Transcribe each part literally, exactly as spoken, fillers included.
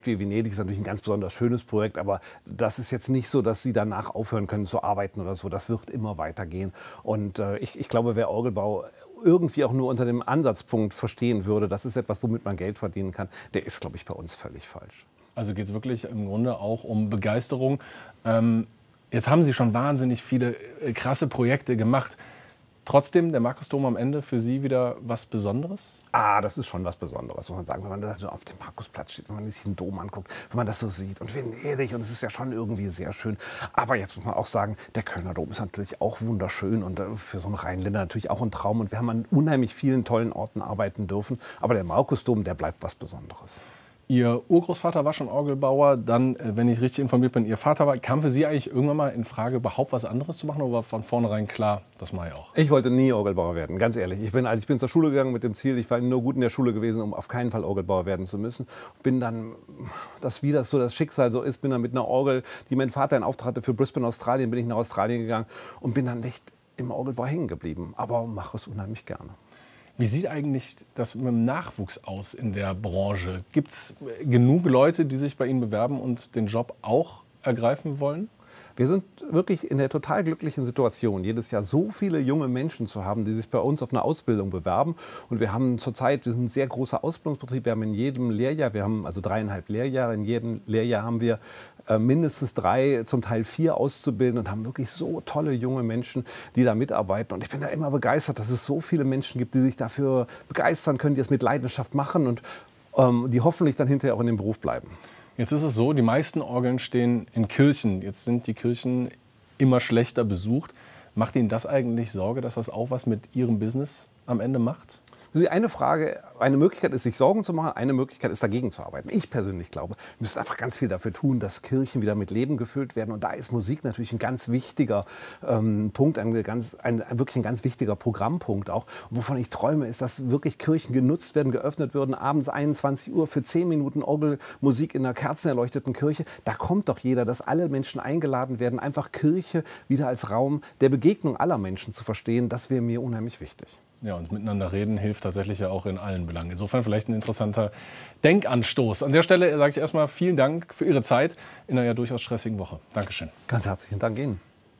Wie Venedig ist natürlich ein ganz besonders schönes Projekt, aber das ist jetzt nicht so, dass Sie danach aufhören können zu arbeiten oder so. Das wird immer weitergehen. Und äh, ich, ich glaube, wer Orgelbau irgendwie auch nur unter dem Ansatzpunkt verstehen würde, das ist etwas, womit man Geld verdienen kann, der ist, glaube ich, bei uns völlig falsch. Also geht es wirklich im Grunde auch um Begeisterung. Ähm, jetzt haben Sie schon wahnsinnig viele äh, krasse Projekte gemacht. Trotzdem, der Markusdom am Ende für Sie wieder was Besonderes? Ah, das ist schon was Besonderes, muss man sagen, wenn man da so auf dem Markusplatz steht, wenn man sich den Dom anguckt, wenn man das so sieht und Venedig, und es ist ja schon irgendwie sehr schön. Aber jetzt muss man auch sagen, der Kölner Dom ist natürlich auch wunderschön und für so einen Rheinländer natürlich auch ein Traum. Und wir haben an unheimlich vielen tollen Orten arbeiten dürfen. Aber der Markusdom, der bleibt was Besonderes. Ihr Urgroßvater war schon Orgelbauer, dann, wenn ich richtig informiert bin, Ihr Vater war. Kam für Sie eigentlich irgendwann mal in Frage, überhaupt was anderes zu machen, oder war von vornherein klar, das mache ich auch? Ich wollte nie Orgelbauer werden, ganz ehrlich. Ich bin, also ich bin zur Schule gegangen mit dem Ziel, ich war nur gut in der Schule gewesen, um auf keinen Fall Orgelbauer werden zu müssen. Bin dann, das, wie das so das Schicksal so ist, bin dann mit einer Orgel, die mein Vater in Auftrag hatte für Brisbane, Australien, bin ich nach Australien gegangen und bin dann echt im Orgelbau hängen geblieben. Aber mache es unheimlich gerne. Wie sieht eigentlich das mit dem Nachwuchs aus in der Branche? Gibt es genug Leute, die sich bei Ihnen bewerben und den Job auch ergreifen wollen? Wir sind wirklich in der total glücklichen Situation, jedes Jahr so viele junge Menschen zu haben, die sich bei uns auf eine Ausbildung bewerben. Und wir haben zurzeit, wir sind ein sehr großer Ausbildungsbetrieb. Wir haben in jedem Lehrjahr, wir haben also dreieinhalb Lehrjahre, in jedem Lehrjahr haben wir äh, mindestens drei, zum Teil vier Auszubildende und haben wirklich so tolle junge Menschen, die da mitarbeiten. Und ich bin da immer begeistert, dass es so viele Menschen gibt, die sich dafür begeistern können, die es mit Leidenschaft machen und ähm, die hoffentlich dann hinterher auch in dem Beruf bleiben. Jetzt ist es so, die meisten Orgeln stehen in Kirchen. Jetzt sind die Kirchen immer schlechter besucht. Macht Ihnen das eigentlich Sorge, dass das auch was mit Ihrem Business am Ende macht? Eine Frage, eine Möglichkeit ist, sich Sorgen zu machen, eine Möglichkeit ist, dagegen zu arbeiten. Ich persönlich glaube, wir müssen einfach ganz viel dafür tun, dass Kirchen wieder mit Leben gefüllt werden. Und da ist Musik natürlich ein ganz wichtiger ähm, Punkt, ein, ganz, ein, wirklich ein ganz wichtiger Programmpunkt auch. Und wovon ich träume, ist, dass wirklich Kirchen genutzt werden, geöffnet würden, abends einundzwanzig Uhr für zehn Minuten Orgelmusik in einer kerzenerleuchteten Kirche. Da kommt doch jeder, dass alle Menschen eingeladen werden, einfach Kirche wieder als Raum der Begegnung aller Menschen zu verstehen. Das wäre mir unheimlich wichtig. Ja, und miteinander reden hilft tatsächlich ja auch in allen Belangen. Insofern vielleicht ein interessanter Denkanstoß. An der Stelle sage ich erstmal vielen Dank für Ihre Zeit in einer ja durchaus stressigen Woche. Dankeschön. Ganz herzlichen Dank Ihnen.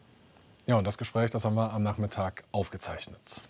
Ja, und das Gespräch, das haben wir am Nachmittag aufgezeichnet.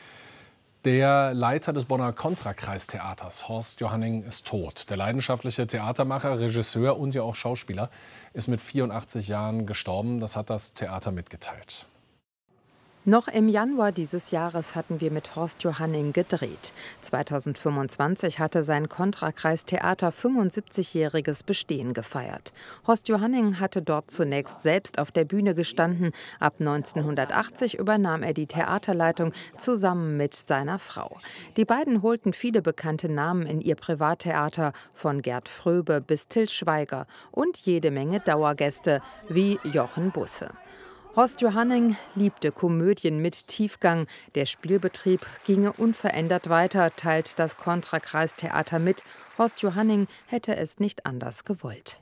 Der Leiter des Bonner Kontrakreistheaters, Horst Johanning, ist tot. Der leidenschaftliche Theatermacher, Regisseur und ja auch Schauspieler ist mit vierundachtzig Jahren gestorben. Das hat das Theater mitgeteilt. Noch im Januar dieses Jahres hatten wir mit Horst Johanning gedreht. zweitausendfünfundzwanzig hatte sein Kontrakreistheater fünfundsiebzigjähriges Bestehen gefeiert. Horst Johanning hatte dort zunächst selbst auf der Bühne gestanden. Ab neunzehnhundertachtzig übernahm er die Theaterleitung zusammen mit seiner Frau. Die beiden holten viele bekannte Namen in ihr Privattheater, von Gerd Fröbe bis Til Schweiger, und jede Menge Dauergäste wie Jochen Busse. Horst Johanning liebte Komödien mit Tiefgang. Der Spielbetrieb ginge unverändert weiter, teilt das Kontrakreistheater mit. Horst Johanning hätte es nicht anders gewollt.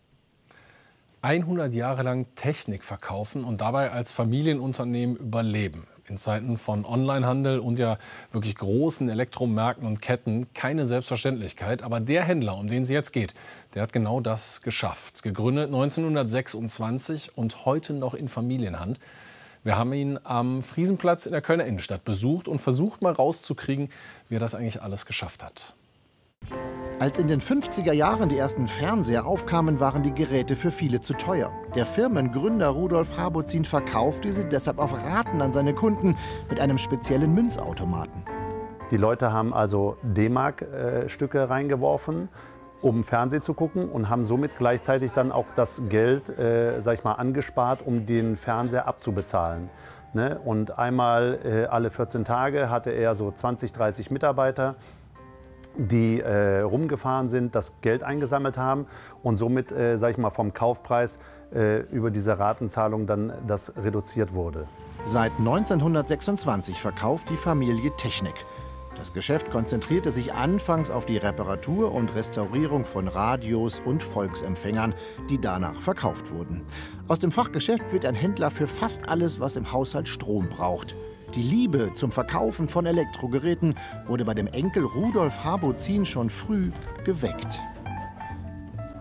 hundert Jahre lang Technik verkaufen und dabei als Familienunternehmen überleben. In Zeiten von Onlinehandel und ja wirklich großen Elektromärkten und Ketten keine Selbstverständlichkeit. Aber der Händler, um den es jetzt geht, der hat genau das geschafft. Gegründet neunzehnhundertsechsundzwanzig und heute noch in Familienhand. Wir haben ihn am Friesenplatz in der Kölner Innenstadt besucht und versucht mal rauszukriegen, wie er das eigentlich alles geschafft hat. Als in den fünfziger Jahren die ersten Fernseher aufkamen, waren die Geräte für viele zu teuer. Der Firmengründer Rudolf Habozin verkaufte sie deshalb auf Raten an seine Kunden mit einem speziellen Münzautomaten. Die Leute haben also D-Mark-Stücke reingeworfen, um Fernsehen zu gucken, und haben somit gleichzeitig dann auch das Geld, äh, sag ich mal, angespart, um den Fernseher abzubezahlen. Ne? Und einmal äh, alle vierzehn Tage hatte er so zwanzig, dreißig Mitarbeiter, die äh, rumgefahren sind, das Geld eingesammelt haben und somit, äh, sag ich mal, vom Kaufpreis äh, über diese Ratenzahlung dann das reduziert wurde. Seit neunzehnhundertsechsundzwanzig verkauft die Familie Technik. Das Geschäft konzentrierte sich anfangs auf die Reparatur und Restaurierung von Radios und Volksempfängern, die danach verkauft wurden. Aus dem Fachgeschäft wird ein Händler für fast alles, was im Haushalt Strom braucht. Die Liebe zum Verkaufen von Elektrogeräten wurde bei dem Enkel Rudolf Habozin schon früh geweckt.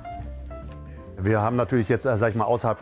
Wir haben natürlich jetzt, äh, sag ich mal, außerhalb